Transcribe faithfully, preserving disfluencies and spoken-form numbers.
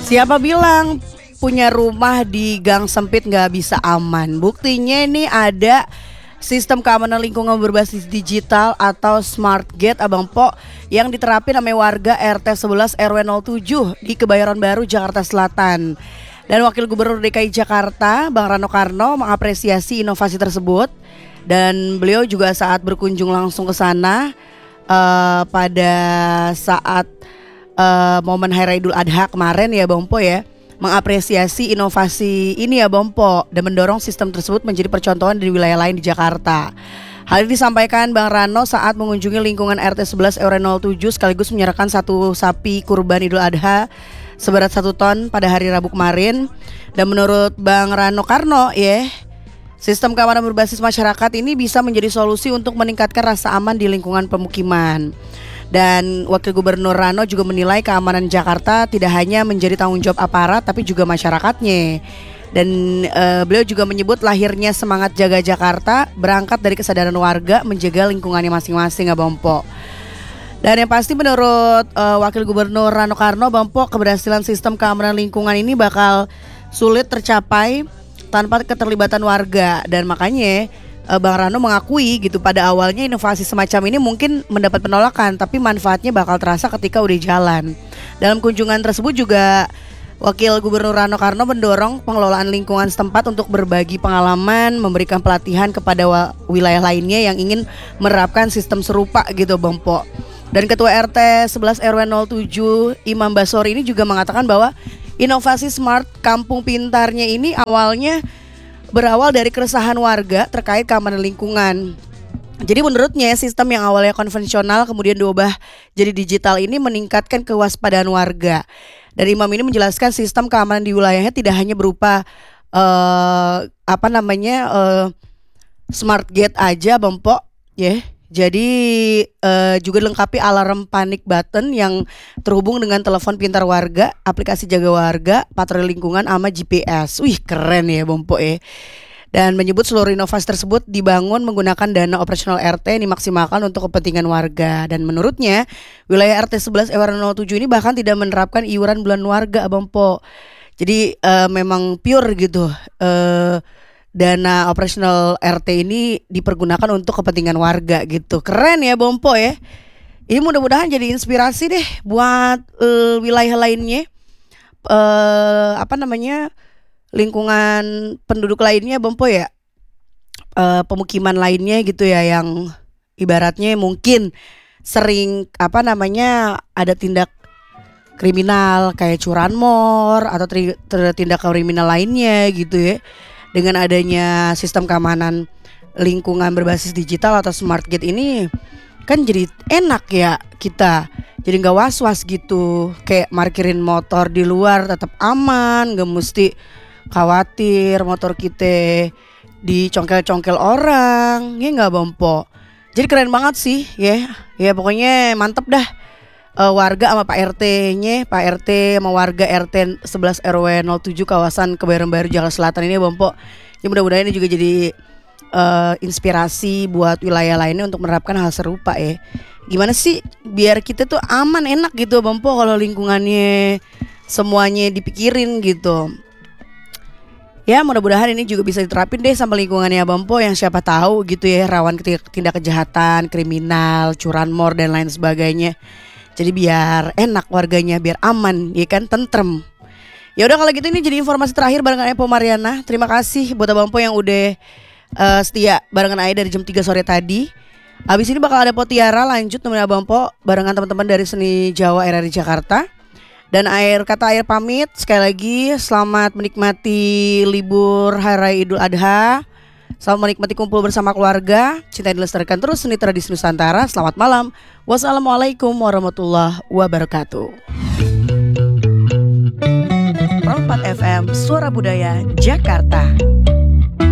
Siapa bilang punya rumah di gang sempit nggak bisa aman? Buktinya ini ada sistem keamanan lingkungan berbasis digital atau Smart Gate Abang Po yang diterapin sama warga R T sebelas R W nol tujuh di Kebayoran Baru, Jakarta Selatan. Dan Wakil Gubernur D K I Jakarta, Bang Rano Karno, mengapresiasi inovasi tersebut. Dan beliau juga saat berkunjung langsung ke sana uh, pada saat uh, momen Hari Raya Idul Adha kemarin ya Bang Po ya, mengapresiasi inovasi ini ya Bang Po dan mendorong sistem tersebut menjadi percontohan di wilayah lain di Jakarta. Hal ini disampaikan Bang Rano saat mengunjungi lingkungan R T sebelas R W nol tujuh sekaligus menyerahkan satu sapi kurban Idul Adha seberat satu ton pada hari Rabu kemarin. Dan menurut Bang Rano Karno ya, sistem keamanan berbasis masyarakat ini bisa menjadi solusi untuk meningkatkan rasa aman di lingkungan pemukiman. Dan Wakil Gubernur Rano juga menilai keamanan Jakarta tidak hanya menjadi tanggung jawab aparat tapi juga masyarakatnya. Dan uh, beliau juga menyebut lahirnya semangat jaga Jakarta berangkat dari kesadaran warga menjaga lingkungannya masing-masing Abang Po. Dan yang pasti menurut uh, Wakil Gubernur Rano Karno, Bang Po, keberhasilan sistem keamanan lingkungan ini bakal sulit tercapai tanpa keterlibatan warga. Dan makanya uh, Bang Rano mengakui gitu pada awalnya inovasi semacam ini mungkin mendapat penolakan, tapi manfaatnya bakal terasa ketika udah jalan. Dalam kunjungan tersebut juga Wakil Gubernur Rano Karno mendorong pengelolaan lingkungan setempat untuk berbagi pengalaman, memberikan pelatihan kepada wa- wilayah lainnya yang ingin menerapkan sistem serupa gitu Bang Po. Dan Ketua R T sebelas R W nol tujuh Imam Basori ini juga mengatakan bahwa inovasi smart kampung pintarnya ini awalnya berawal dari keresahan warga terkait keamanan lingkungan. Jadi menurutnya sistem yang awalnya konvensional kemudian diubah jadi digital ini meningkatkan kewaspadaan warga. Dan Imam ini menjelaskan sistem keamanan di wilayahnya tidak hanya berupa uh, apa namanya uh, smart gate aja Bang Po ya. Yeah. Jadi uh, juga dilengkapi alarm panic button yang terhubung dengan telepon pintar warga, aplikasi jaga warga, patroli lingkungan sama G P S. Wih keren ya Bang Po ya. Dan menyebut seluruh inovasi tersebut dibangun menggunakan dana operasional R T yang dimaksimalkan untuk kepentingan warga. Dan menurutnya wilayah R T sebelas R W nol tujuh ini bahkan tidak menerapkan iuran bulan warga Bang Po. Jadi uh, memang pure gitu. Uh, Dana operasional R T ini dipergunakan untuk kepentingan warga gitu. Keren ya Bang Po ya. Ini mudah-mudahan jadi inspirasi deh buat uh, wilayah lainnya. Uh, apa namanya? Lingkungan penduduk lainnya Bang Po ya. Uh, pemukiman lainnya gitu ya yang ibaratnya mungkin sering apa namanya ada tindak kriminal kayak curanmor atau tri- tindak kriminal lainnya gitu ya. Dengan adanya sistem keamanan lingkungan berbasis digital atau smart gate ini kan jadi enak ya kita. Jadi gak was-was gitu. Kayak parkirin motor di luar tetap aman, gak mesti khawatir motor kita dicongkel-congkel orang. Ya gak Bang Po. Jadi keren banget sih ya. Ya pokoknya mantep dah. Uh, warga sama Pak R T-nya, Pak R T sama warga R T sebelas R W nol tujuh kawasan Kebayoran Baru Jakarta Selatan ini Bang Po. Ya mudah-mudahan ini juga jadi uh, inspirasi buat wilayah lainnya untuk menerapkan hal serupa ya. Gimana sih biar kita tuh aman enak gitu Bang Po kalau lingkungannya semuanya dipikirin gitu. Ya mudah-mudahan ini juga bisa diterapin deh sama lingkungannya Bang Po yang siapa tahu gitu ya rawan tindak kejahatan, kriminal, curanmor dan lain sebagainya. Jadi biar enak warganya, biar aman, ya kan, tentrem. Ya udah kalau gitu ini jadi informasi terakhir barengan Epo Mariana. Terima kasih buat Abang Po yang udah uh, setia barengan Aya dari jam tiga sore tadi. Abis ini bakal ada Potiara lanjut nemenin Abang Po barengan teman-teman dari Seni Jawa R R I Jakarta. Dan air kata air pamit sekali lagi selamat menikmati libur Hari Raya Idul Adha. Selamat menikmati kumpul bersama keluarga. Cinta dilestarikan terus seni tradisi Nusantara. Selamat malam. Wassalamualaikum warahmatullahi wabarakatuh. Prod empat F M Suara Budaya Jakarta.